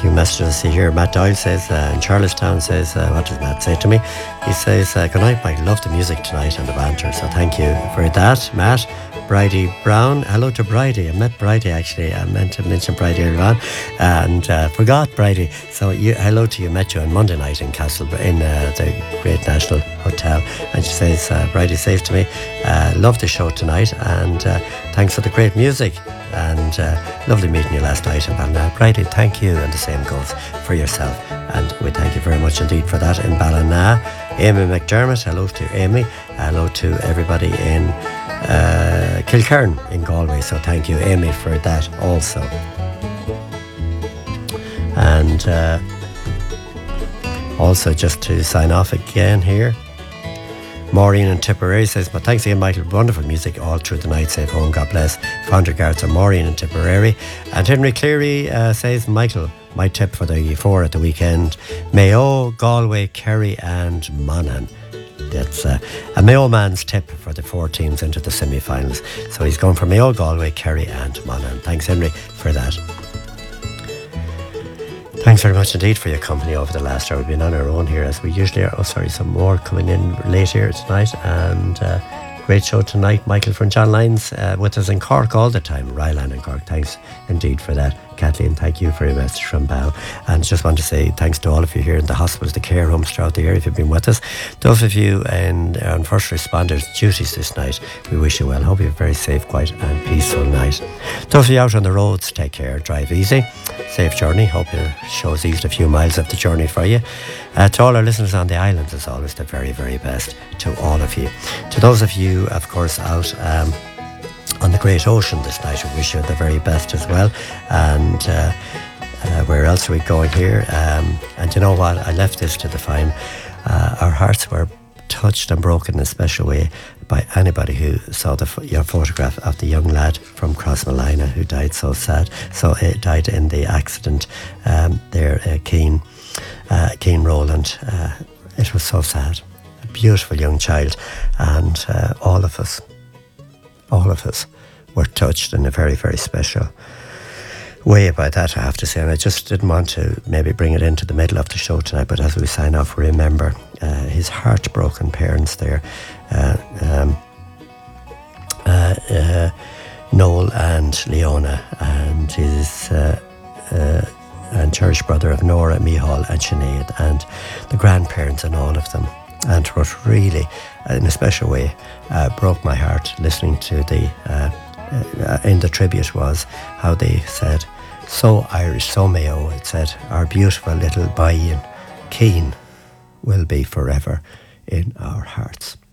few messages here. Matt Doyle says in Charlestown says, what does Matt say to me? He says, good night, Mike. Love the music tonight and the banter. So thank you for that, Matt. Bridie Brown. Hello to Bridie. I met Bridie actually. I meant to mention Bridie earlier on and forgot Bridie. So hello to you. Met you on Monday night in Castle in the Great National Hotel. And she says, Bridie says to me, love the show tonight and thanks for the great music. And lovely meeting you last night in Ballina. Bridie, thank you, and the same goes for yourself. And we thank you very much indeed for that in Ballina. Amy McDermott, hello to Amy. Hello to everybody in Kilkerran in Galway. So thank you, Amy, for that also. And also just to sign off again here, Maureen in Tipperary says, but thanks again, Michael. Wonderful music all through the night. Safe home, God bless. Fond regards to Maureen in Tipperary. And Henry Cleary says, Michael, my tip for the four at the weekend, Mayo, Galway, Kerry and Monaghan. That's a Mayo man's tip for the four teams into the semi-finals. So he's going for Mayo, Galway, Kerry and Monaghan. Thanks, Henry, for that. Thanks very much indeed for your company over the last hour. We've been on our own here as we usually are. Oh, sorry, some more coming in late here tonight. And great show tonight. Michael from John Lyons with us in Cork all the time. Ryland in Cork. Thanks indeed for that. Kathleen, thank you for your message from Bow. And just want to say thanks to all of you here in the hospitals, the care homes throughout the area if you've been with us. Those of you on first responders duties this night, we wish you well. Hope you have a very safe, quiet and peaceful night. Those of you out on the roads, take care, drive easy. Safe journey. Hope it shows eased a few miles of the journey for you. To all our listeners on the islands, as always, the very, very best to all of you. To those of you, of course, out on the Great Ocean this night, we wish you the very best as well. And where else are we going here? And you know what? I left this to define. Our hearts were touched and broken in a special way by anybody who saw your photograph of the young lad from Crossmolina who died so sad. So it died in the accident there, Keane Rowland. It was so sad. A beautiful young child, and all of us were touched in a very, very special way about that, I have to say. And I just didn't want to maybe bring it into the middle of the show tonight, but as we sign off, we remember his heartbroken parents there, Noel and Leona, and his and cherished brother of Nora, Mihal and Sinead, and the grandparents and all of them. And what really, in a special way, broke my heart listening to in the tribute was how they said, so Irish, so Mayo, it said, our beautiful little Bayan Keane will be forever in our hearts.